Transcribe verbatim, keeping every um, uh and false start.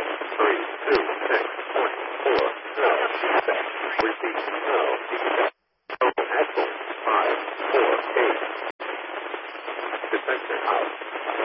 three, two, six, point, four, no, six, repeat, no, total excellent, five, four, eight, defensive out.